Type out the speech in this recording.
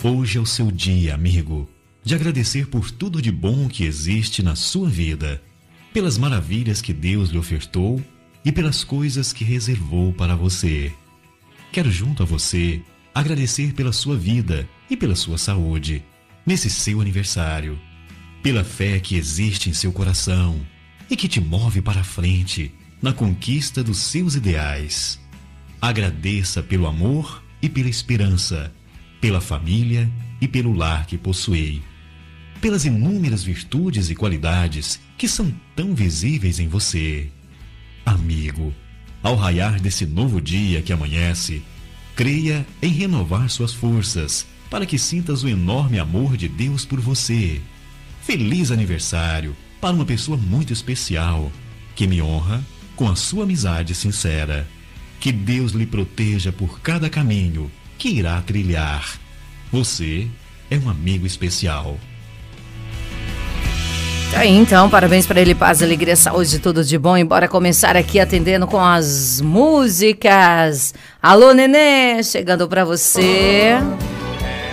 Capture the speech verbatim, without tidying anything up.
Hoje é o seu dia, amigo, de agradecer por tudo de bom que existe na sua vida, pelas maravilhas que Deus lhe ofertou e pelas coisas que reservou para você. Quero junto a você agradecer pela sua vida e pela sua saúde, nesse seu aniversário, pela fé que existe em seu coração e que te move para a frente na conquista dos seus ideais. Agradeça pelo amor e pela esperança, pela família e pelo lar que possui, pelas inúmeras virtudes e qualidades que são tão visíveis em você. Amigo, ao raiar desse novo dia que amanhece, creia em renovar suas forças para que sintas o enorme amor de Deus por você. Feliz aniversário para uma pessoa muito especial, que me honra com a sua amizade sincera. Que Deus lhe proteja por cada caminho que irá trilhar. Você é um amigo especial. Aí, então, parabéns para ele, paz, alegria, saúde, tudo de bom. E bora começar aqui atendendo com as músicas. Alô, Nenê, chegando para você.